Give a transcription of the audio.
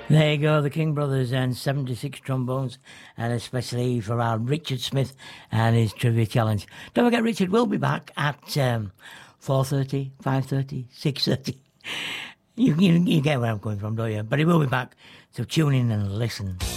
There you go, the King Brothers and 76 trombones, and especially for our Richard Smith and his trivia challenge. Don't forget, Richard will be back at 4:30, 5:30, 6:30. You get where I'm coming from, don't you? But he will be back, so tune in and listen.